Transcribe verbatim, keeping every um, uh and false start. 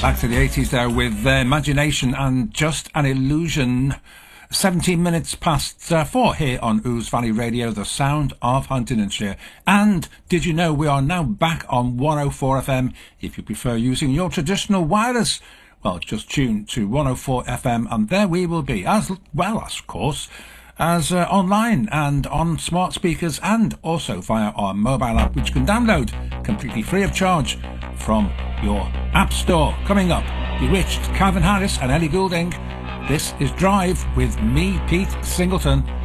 Back to the eighties there with uh, Imagination and Just an Illusion. seventeen minutes past uh, four here on Ouse Valley Radio, the sound of Huntingdonshire. And did you know we are now back on one oh four F M? If you prefer using your traditional wireless, well, just tune to one oh four F M and there we will be, as well as, of course, as uh, online and on smart speakers and also via our mobile app, which you can download completely free of charge from your app store. Coming up, Bewitched, Calvin Harris and Ellie Goulding. This is Drive with me, Pete Singleton.